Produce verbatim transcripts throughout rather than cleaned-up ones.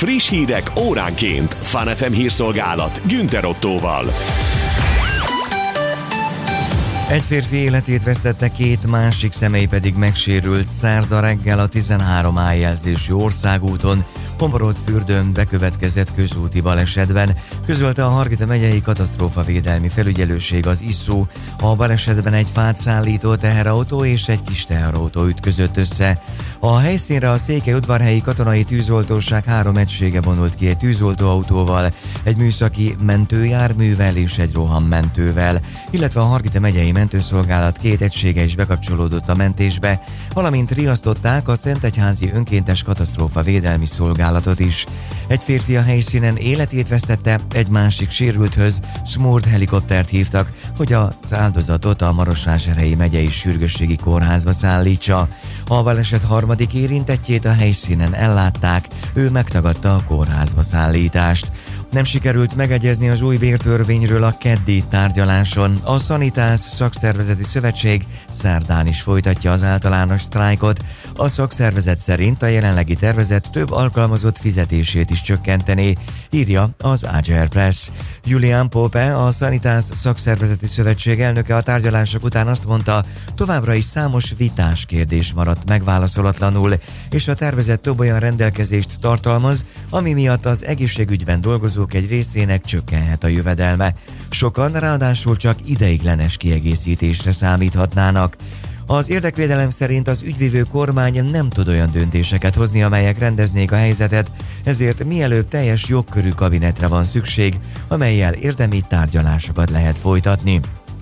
Friss hírek óránként. Fun ef em hírszolgálat Günther Ottóval. Egy férfi életét vesztette, két másik személy pedig megsérült szerda reggel a tizenhárom á jelzésű országúton, Pomorod-fürdőn bekövetkezett közúti balesetben, közölte a Hargita megyei katasztrófavédelmi felügyelőség, az iszó. A balesetben egy fát szállító teherautó és egy kis teherautó ütközött össze. A helyszínre a Székelyudvarhelyi katonai tűzoltóság három egysége vonult ki egy tűzoltóautóval, egy műszaki mentőjárművel és egy rohammentővel, illetve a Hargita megyei mentőszolgálat két egysége is bekapcsolódott a mentésbe, valamint riasztották a Szentegyházi önkéntes katasztrófavédelmi szolgálatot is. Egy férfi a helyszínen életét vesztette, egy másik sérülthöz Smurd helikoptert hívtak, hogy az áldozatot a Marosvásárhelyi megyei sürgősségi kórházba szállítsa. A baleset harmadik érintettjét a helyszínen ellátták, ő megtagadta a kórházba szállítást. Nem sikerült megegyezni az új bértörvényről a keddi tárgyaláson. A Sanitas Szakszervezeti Szövetség szerdán is folytatja az általános sztrájkot. A szakszervezet szerint a jelenlegi tervezet több alkalmazott fizetését is csökkenteni, írja az á gé er Press. Julian Pope, a Sanitas Szakszervezeti Szövetség elnöke a tárgyalások után azt mondta, továbbra is számos vitás kérdés maradt megválaszolatlanul, és a tervezet több olyan rendelkezést tartalmaz, ami miatt az egészségügyben dolgozók egy részének csökkenhet a jövedelme. Sokan ráadásul csak ideiglenes kiegészítésre számíthatnának. Az érdekvédelem szerint az ügyvivő kormány nem tud olyan döntéseket hozni, amelyek rendeznék a helyzetet, ezért mielőbb teljes jogkörű kabinetre van szükség, amellyel érdemi tárgyalásokat lehet folytatni.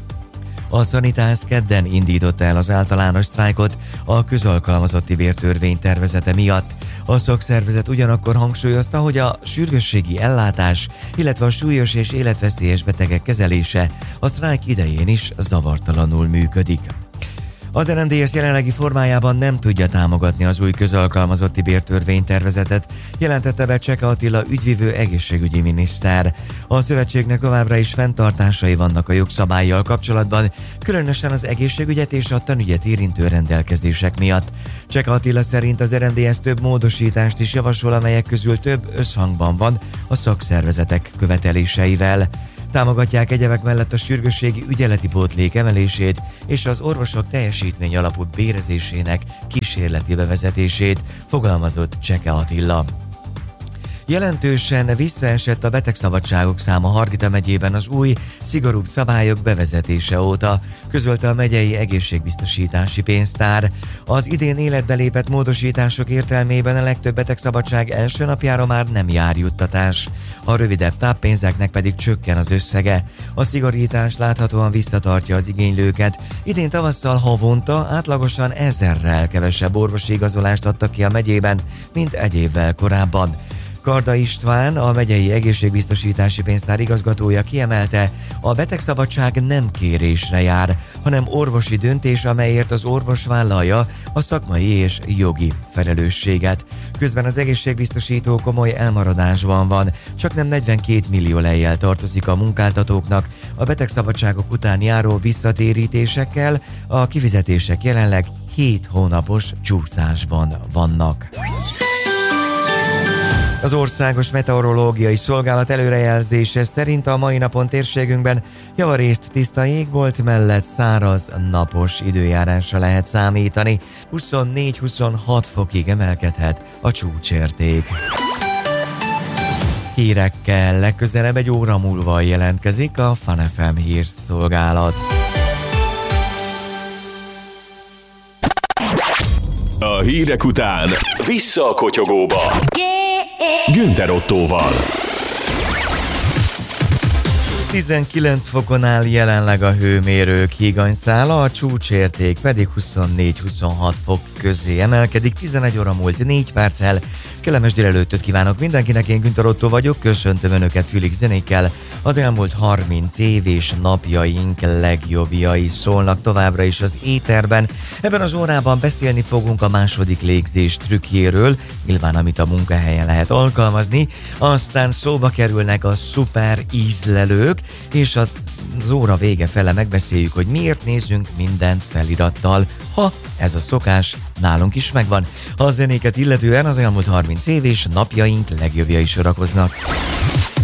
A Sanitas kedden indította el az általános sztrájkot a közalkalmazotti bértörvény tervezete miatt. A szakszervezet ugyanakkor hangsúlyozta, hogy a sürgősségi ellátás, illetve a súlyos és életveszélyes betegek kezelése a sztrájk idején is zavartalanul működik. Az er em dé es jelenlegi formájában nem tudja támogatni az új közalkalmazotti bértörvénytervezetet, jelentette be Cseke Attila ügyvivő egészségügyi miniszter. A szövetségnek továbbra is fenntartásai vannak a jogszabállyal kapcsolatban, különösen az egészségügyet és a tanügyet érintő rendelkezések miatt. Cseke Attila szerint az er em dé es több módosítást is javasol, amelyek közül több összhangban van a szakszervezetek követeléseivel. Támogatják egyebek mellett a sürgősségi ügyeleti pótlék emelését és az orvosok teljesítmény alapú bérezésének kísérleti bevezetését, fogalmazott Cseke Attila. Jelentősen visszaesett a betegszabadságok száma Hargita megyében az új, szigorúbb szabályok bevezetése óta, közölte a megyei egészségbiztosítási pénztár. Az idén életbe lépett módosítások értelmében a legtöbb betegszabadság első napjára már nem jár juttatás. A rövidebb táppénzeknek pedig csökken az összege. A szigorítás láthatóan visszatartja az igénylőket. Idén tavasszal havonta átlagosan ezerrel kevesebb orvosi igazolást adtak ki a megyében, mint egy évvel korábban. Karda István, a megyei egészségbiztosítási pénztár igazgatója kiemelte, a betegszabadság nem kérésre jár, hanem orvosi döntés, amelyért az orvos vállalja a szakmai és jogi felelősséget. Közben az egészségbiztosító komoly elmaradásban van, csaknem negyvenkét millió lejjel tartozik a munkáltatóknak, a betegszabadságok után járó visszatérítésekkel a kifizetések jelenleg hét hónapos csúszásban vannak. Az Országos Meteorológiai Szolgálat előrejelzése szerint a mai napon térségünkben javarészt tiszta jégbolt mellett száraz, napos időjárásra lehet számítani. huszonnégy-huszonhat fokig emelkedhet a csúcsérték. Hírekkel legközelebb egy óra múlva jelentkezik a Fun ef em hírszolgálat. A hírek után vissza a kotyogóba. Günther Ottóval. tizenkilenc fokon áll jelenleg a hőmérők higanyszála, a csúcsérték pedig huszonnégy-huszonhat fok közé emelkedik. tizenegy óra múlt négy perccel. Kellemes délelőttöt kívánok mindenkinek, én Günther Ottó vagyok, köszöntöm Önöket fülig zenékkel. Az elmúlt harminc év és napjaink legjobbjai szólnak továbbra is az éterben. Ebben az órában beszélni fogunk a második légzés trükkjéről, nyilván amit a munkahelyen lehet alkalmazni, aztán szóba kerülnek a szuper ízlelők, és az óra vége fele megbeszéljük, hogy miért nézzünk mindent felirattal ha ez a szokás nálunk is megvan. Ha a zenéket illetően az elmúlt harminc év és napjaink legjobbjai sorakoznak.